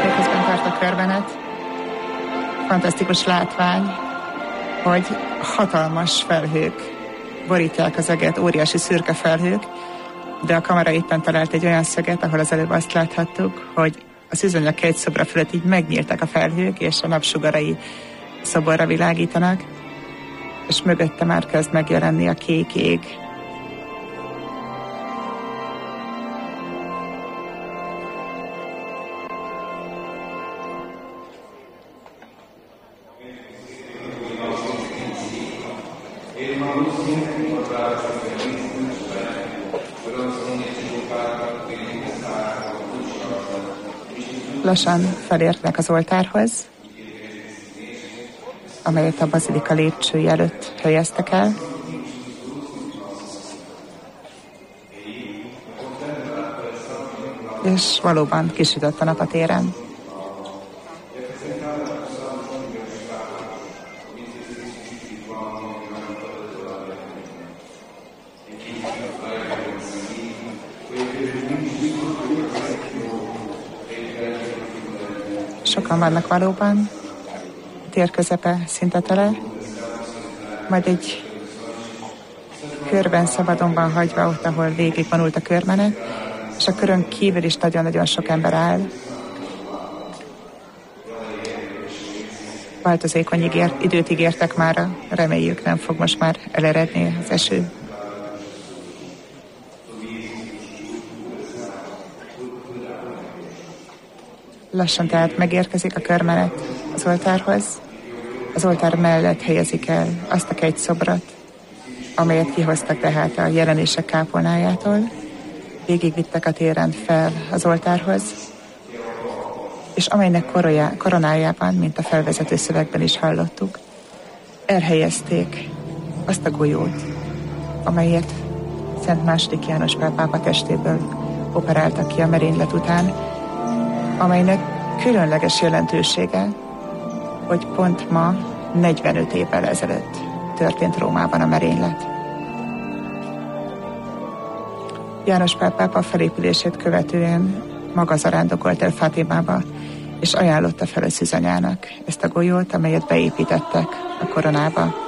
miközben tart a körbenet. Fantasztikus látvány, hogy hatalmas felhők borítják az eget, óriási szürke felhők, de a kamera éppen talált egy olyan szöget, ahol az előbb azt láthattuk, hogy a szűzanyag egy szobra fölött így megnyíltak a felhők, és a napsugarai szoborra világítanak, és mögötte már kezd megjelenni a kék ég. Lassan felérnek az oltárhoz, amelyet a bazilika lépcsői előtt helyeztek el. És valóban kisütött a nap a téren. Sokan vannak valóban, a tér közepe szinte tele, majd egy körben szabadonban hagyva ott, ahol végigvonult a körmenet, és a körön kívül is nagyon-nagyon sok ember áll. Változékony időt ígértek mára, reméljük nem fog most már eleredni az eső. Lassan tehát megérkezik a körmenet az oltárhoz. Az oltár mellett helyezik el azt a egy szobrot, amelyet kihoztak tehát a jelenések kápolnájától. Végigvittek a téren fel az oltárhoz, és amelynek koronájában, mint a felvezető szövegben is hallottuk, elhelyezték azt a golyót, amelyet Szent II. János Pál pápa testéből operáltak ki a merénylet után, amelynek különleges jelentősége, hogy pont ma 45 évvel ezelőtt történt Rómában a merénylet. János Pál pápa felépülését követően maga zarándokolt el Fátimába, és ajánlotta fel a szűzanyának ezt a golyót, amelyet beépítettek a koronába.